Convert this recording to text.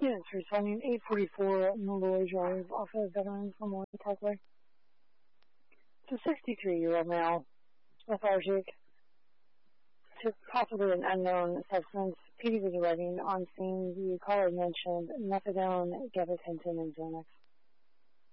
Units responding 844 Malloy Drive off of Veterans Memorial Parkway. It's a 63-year-old male, lethargic, took possibly an unknown substance. PD was arriving on scene. The caller mentioned methadone, gabapentin, and Xanax.